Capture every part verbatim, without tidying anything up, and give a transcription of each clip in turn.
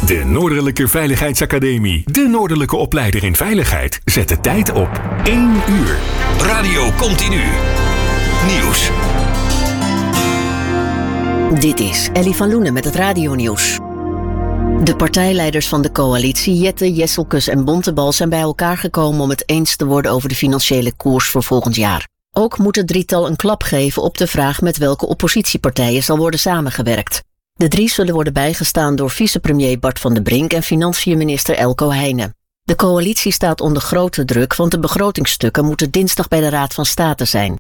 De Noordelijke Veiligheidsacademie. De Noordelijke opleider in veiligheid. Zet de tijd op één uur. Radio Continu. Nieuws. Dit is Ellie van Loenen met het radionieuws. De partijleiders van de coalitie, Jette, Jesselkus en Bontebal, zijn bij elkaar gekomen om het eens te worden over de financiële koers voor volgend jaar. Ook moet het drietal een klap geven op de vraag met welke oppositiepartijen zal worden samengewerkt. De drie zullen worden bijgestaan door vicepremier Bart van den Brink en financiënminister Elko Heijnen. De coalitie staat onder grote druk, want de begrotingstukken moeten dinsdag bij de Raad van State zijn.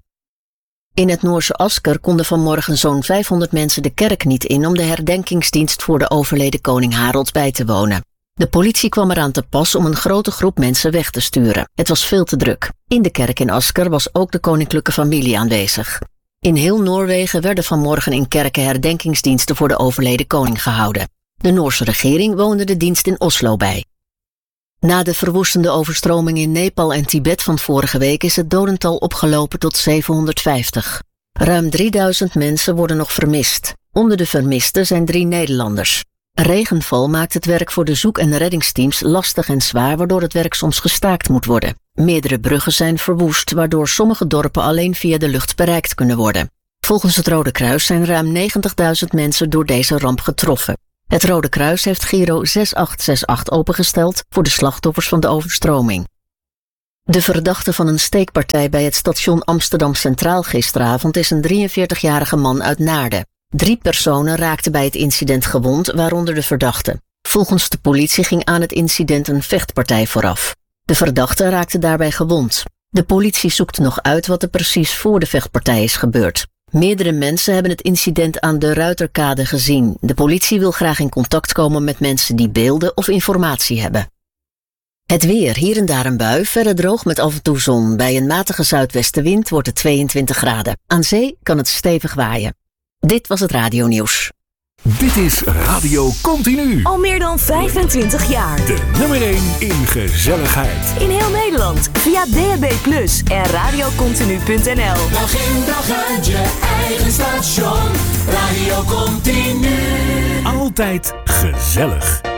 In het Noorse Asker konden vanmorgen zo'n vijfhonderd mensen de kerk niet in om de herdenkingsdienst voor de overleden koning Harold bij te wonen. De politie kwam eraan te pas om een grote groep mensen weg te sturen. Het was veel te druk. In de kerk in Asker was ook de koninklijke familie aanwezig. In heel Noorwegen werden vanmorgen in kerken herdenkingsdiensten voor de overleden koning gehouden. De Noorse regering woonde de dienst in Oslo bij. Na de verwoestende overstroming in Nepal en Tibet van vorige week is het dodental opgelopen tot zevenhonderdvijftig. Ruim drieduizend mensen worden nog vermist. Onder de vermisten zijn drie Nederlanders. Regenval maakt het werk voor de zoek- en reddingsteams lastig en zwaar, waardoor het werk soms gestaakt moet worden. Meerdere bruggen zijn verwoest, waardoor sommige dorpen alleen via de lucht bereikt kunnen worden. Volgens het Rode Kruis zijn ruim negentigduizend mensen door deze ramp getroffen. Het Rode Kruis heeft Giro zes acht zes acht opengesteld voor de slachtoffers van de overstroming. De verdachte van een steekpartij bij het station Amsterdam Centraal gisteravond is een drieënveertigjarige man uit Naarden. Drie personen raakten bij het incident gewond, waaronder de verdachte. Volgens de politie ging aan het incident een vechtpartij vooraf. De verdachte raakte daarbij gewond. De politie zoekt nog uit wat er precies voor de vechtpartij is gebeurd. Meerdere mensen hebben het incident aan de Ruiterkade gezien. De politie wil graag in contact komen met mensen die beelden of informatie hebben. Het weer, hier en daar een bui, verder droog met af en toe zon. Bij een matige zuidwestenwind wordt het tweeëntwintig graden. Aan zee kan het stevig waaien. Dit was het radionieuws. Dit is Radio Continu. Al meer dan vijfentwintig jaar. De nummer één in gezelligheid. In heel Nederland via D H B plus, en radiocontinu punt n l. Dag in dag uit je eigen station. Radio Continu. Altijd gezellig.